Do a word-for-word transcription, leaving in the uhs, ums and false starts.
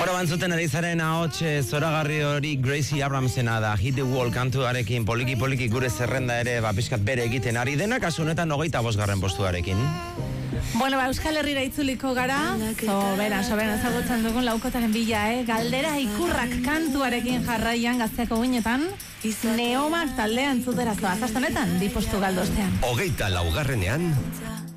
Hora bantzuten ari zaren ahots zoragarri hori Gracie Abramsena da. Hit the Wall kantuarekin poliki poliki gure zerrenda ere ba pixkat bere egiten ari dena, kasu honetan hogeita bosgarren postuarekin. Bueno, ba, Euskal Herrira itzuliko gara, sobera, sobera ezagutzen dugun laukotaren bila, eh? Galdera ikurrak kantuarekin jarraian gazteako guinetan, Neomak taldea entzutera zoaz, astanetan, bi postu galdostean. Hogeita laugarrenean,